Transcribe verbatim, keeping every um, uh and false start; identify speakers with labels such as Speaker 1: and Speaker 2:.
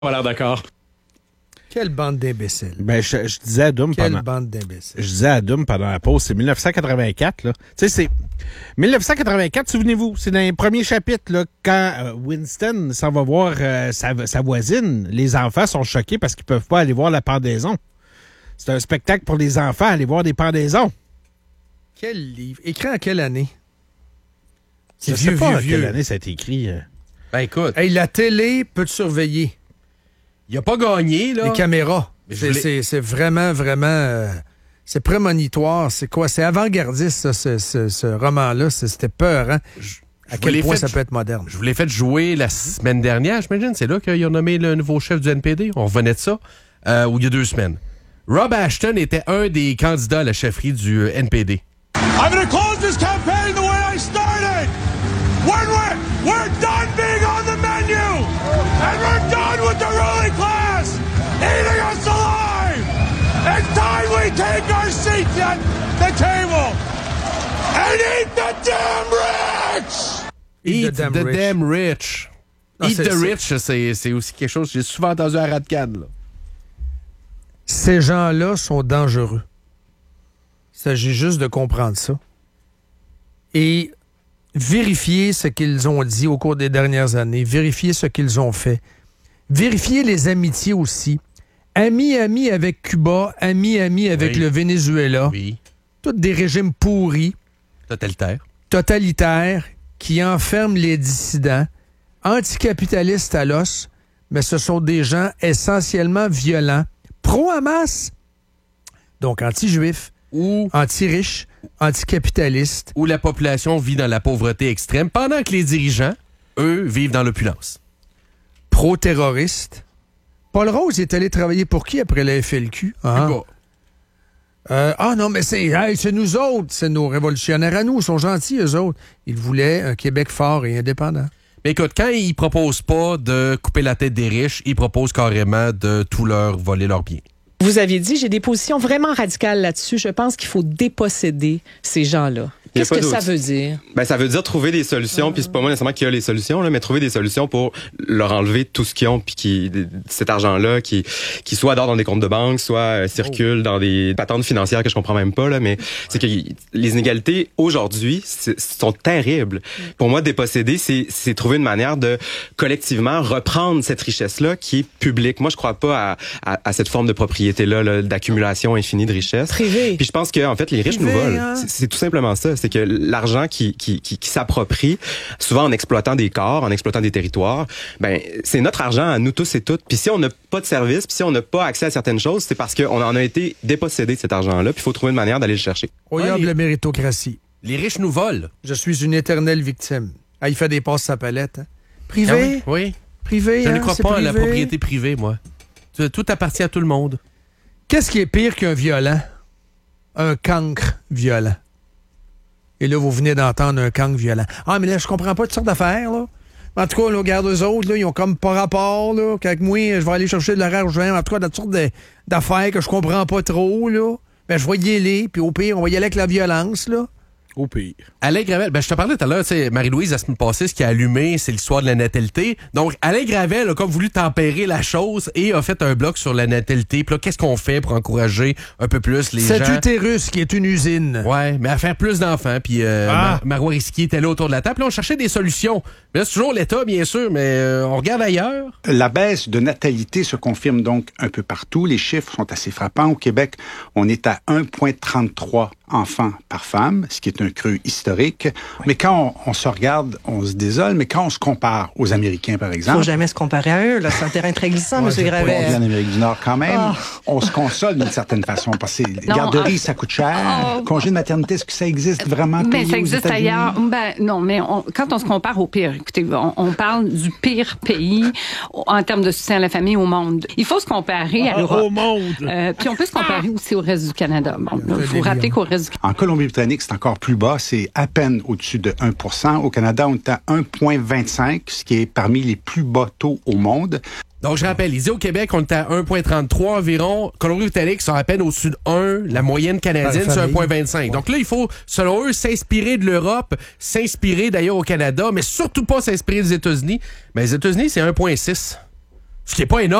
Speaker 1: On a l'air d'accord.
Speaker 2: Quelle bande d'imbéciles.
Speaker 3: Ben, je, je disais à Doom
Speaker 2: Quelle
Speaker 3: pendant...
Speaker 2: bande d'imbéciles.
Speaker 3: Je disais à Doom pendant la pause, c'est dix-neuf cent quatre-vingt-quatre, là. Tu sais, c'est... dix-neuf cent quatre-vingt-quatre, souvenez-vous, c'est dans les premiers chapitres, là, quand euh, Winston s'en va voir euh, sa, sa voisine. Les enfants sont choqués parce qu'ils peuvent pas aller voir la pendaison. C'est un spectacle pour les enfants, aller voir des pendaisons.
Speaker 2: Quel livre? Écrit en quelle année?
Speaker 3: Je sais pas en quelle année ça a été écrit. Euh...
Speaker 4: Ben écoute.
Speaker 2: Hey, la télé peut te surveiller.
Speaker 4: Il a pas gagné, là.
Speaker 2: Les caméras. C'est,
Speaker 4: voulais...
Speaker 2: c'est, c'est vraiment, vraiment... Euh, c'est prémonitoire. C'est quoi? C'est avant-gardiste, ça, ce, ce, ce roman-là. C'est, c'était peur, hein? Je, à quel point ça peut être moderne.
Speaker 4: Je vous l'ai fait jouer la semaine dernière, j'imagine. C'est là qu'ils ont nommé le nouveau chef du N P D. On revenait de ça. Euh, ou il y a deux semaines. Rob Ashton était un des candidats à la chefferie du N P D.
Speaker 5: I'm going to close this campaign the way I started. When we're, we're done being on the menu. And we're done with the ruling class eating us alive. It's time we take our seats at the table and eat the damn rich.
Speaker 4: Eat,
Speaker 2: eat the damn
Speaker 4: the
Speaker 2: rich.
Speaker 4: Damn rich.
Speaker 2: Ah,
Speaker 4: eat
Speaker 2: c'est,
Speaker 4: the
Speaker 2: c'est...
Speaker 4: rich, c'est, c'est aussi quelque chose que j'ai souvent entendu à Radcan, là.
Speaker 2: Ces gens-là sont dangereux. Il s'agit juste de comprendre ça. Et vérifier ce qu'ils ont dit au cours des dernières années, vérifier ce qu'ils ont fait, vérifier les amitiés aussi. Amis, amis avec Cuba, amis, amis avec
Speaker 4: oui.
Speaker 2: le Venezuela.
Speaker 4: Oui.
Speaker 2: Tous des régimes pourris.
Speaker 4: Totalitaires.
Speaker 2: Totalitaires, qui enferment les dissidents, anticapitalistes à l'os, mais ce sont des gens essentiellement violents, pro-Hamas, donc anti-juifs,
Speaker 4: ou
Speaker 2: anti-riches, anticapitalistes.
Speaker 4: Où la population vit dans la pauvreté extrême, pendant que les dirigeants, eux, vivent dans l'opulence.
Speaker 2: Pro-terroristes. Paul Rose est allé travailler pour qui après la F L Q? Ah, euh, ah non, mais c'est, hey, c'est nous autres, c'est nos révolutionnaires à nous, ils sont gentils, eux autres. Ils voulaient un Québec fort et indépendant.
Speaker 4: Mais écoute, quand ils proposent pas de couper la tête des riches, ils proposent carrément de tout leur voler leurs biens.
Speaker 6: Vous aviez dit, j'ai des positions vraiment radicales là-dessus. Je pense qu'il faut déposséder ces gens-là. Qu'est-ce que ça veut dire?
Speaker 1: Ben, ça veut dire trouver des solutions, ah. puis c'est pas moi nécessairement qui a les solutions, là, mais trouver des solutions pour leur enlever tout ce qu'ils ont, puis qui, cet argent-là, qui, qui soit dort dans des comptes de banque, soit euh, circule oh. dans des patentes financières que je comprends même pas, là, mais ouais. c'est que les inégalités, aujourd'hui, c'est, sont terribles. Mm. Pour moi, déposséder, c'est, c'est trouver une manière de, collectivement, reprendre cette richesse-là qui est publique. Moi, je crois pas à, à, à cette forme de propriété-là, là, d'accumulation infinie de richesse.
Speaker 6: Privé.
Speaker 1: Puis je pense que, en fait, les riches
Speaker 2: Privé,
Speaker 1: nous volent.
Speaker 2: Hein?
Speaker 1: C'est, c'est tout simplement ça. C'est que l'argent qui, qui, qui, qui s'approprie, souvent en exploitant des corps, en exploitant des territoires, ben c'est notre argent à nous tous et toutes. Puis si on n'a pas de service, puis si on n'a pas accès à certaines choses, c'est parce qu'on en a été dépossédé de cet argent-là, puis il faut trouver une manière d'aller le chercher.
Speaker 2: Oyable
Speaker 4: ouais,
Speaker 2: la méritocratie.
Speaker 4: Les riches nous volent.
Speaker 2: Je suis une éternelle victime. Ah, il fait des passes sa palette. Hein? Privé?
Speaker 4: Ah oui, oui.
Speaker 2: Privé,
Speaker 4: Je
Speaker 2: hein?
Speaker 4: ne crois
Speaker 2: c'est
Speaker 4: pas
Speaker 2: privé.
Speaker 4: à la propriété privée, moi. Tout appartient à tout le monde.
Speaker 2: Qu'est-ce qui est pire qu'un violent? Un cancre violent. Et là, vous venez d'entendre un cancre violent. Ah, mais là, je comprends pas toutes sortes d'affaires, là. En tout cas, là, regarde eux autres, là, ils ont comme pas rapport, là, qu'avec moi, je vais aller chercher de l'argent. En tout cas, toutes sortes de, d'affaires que je comprends pas trop, là. Ben, je vais y aller, puis au pire, on va y aller avec la violence, là.
Speaker 3: Au pire.
Speaker 4: Alain Gravel, ben je te parlais tout à l'heure, tu sais, Marie-Louise, la semaine passée, ce qui a allumé, c'est l'histoire de la natalité. Donc, Alain Gravel a comme voulu tempérer la chose et a fait un bloc sur la natalité. Puis là, qu'est-ce qu'on fait pour encourager un peu plus les
Speaker 2: Cet
Speaker 4: gens?
Speaker 2: Cet utérus qui est une usine.
Speaker 4: Ouais, mais à faire plus d'enfants. Puis euh,
Speaker 2: ah.
Speaker 4: Mar- Marois Risky était là autour de la table. Puis là, on cherchait des solutions. Mais là, c'est toujours l'État, bien sûr, mais euh, on regarde ailleurs.
Speaker 7: La baisse de natalité se confirme donc un peu partout. Les chiffres sont assez frappants. Au Québec, on est à un virgule trente-trois enfants par femme, ce qui est un creux historique. Oui. Mais quand on, on se regarde, on se désole, mais quand on se compare aux Américains, par exemple...
Speaker 8: Il faut jamais se comparer à eux, là. C'est un terrain très glissant,
Speaker 7: ouais,
Speaker 8: M. Gravel.
Speaker 7: On vit en Amérique du Nord quand même. Oh. On se console d'une certaine façon, parce que les garderies, ça coûte cher. Oh. Congé de maternité, est-ce que ça existe vraiment?
Speaker 9: Mais ça existe ailleurs. Ben, non, mais on, quand on se compare au pire, écoutez, on, on parle du pire pays en termes de soutien à la famille au monde. Il faut se comparer à l'Europe.
Speaker 3: Au monde!
Speaker 9: Euh, puis on peut se comparer aussi au reste du Canada. Bon, il faut rappeler qu'au reste du Canada...
Speaker 7: En Colombie-Britannique, c'est encore plus bas. C'est à peine au-dessus de un pour cent. Au Canada, on est à un virgule vingt-cinq, ce qui est parmi les plus bas taux au monde.
Speaker 4: Donc, je rappelle, ici au Québec, on est à un virgule trente-trois environ. Colombie-Britannique sont à peine au-dessus de un. La moyenne canadienne, c'est un virgule vingt-cinq. Ouais. Donc là, il faut, selon eux, s'inspirer de l'Europe, s'inspirer d'ailleurs au Canada, mais surtout pas s'inspirer des États-Unis. Mais les États-Unis, c'est un virgule six. Ce qui n'est pas énorme.